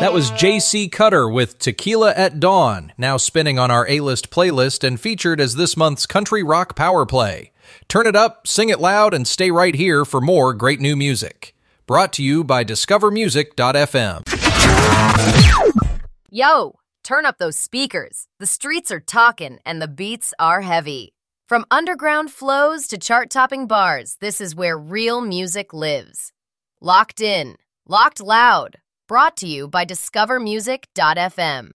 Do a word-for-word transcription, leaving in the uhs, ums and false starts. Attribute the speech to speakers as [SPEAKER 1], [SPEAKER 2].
[SPEAKER 1] That was J C Cutter with Tequila at Dawn, now spinning on our A-list playlist and featured as this month's Country Rock Power Play. Turn it up, sing it loud, and stay right here for more great new music. Brought to you by discover music dot f m.
[SPEAKER 2] Yo, turn up those speakers. The streets are talking and the beats are heavy. From underground flows to chart-topping bars, this is where real music lives. Locked in, locked loud. Brought to you by discover music dot f m.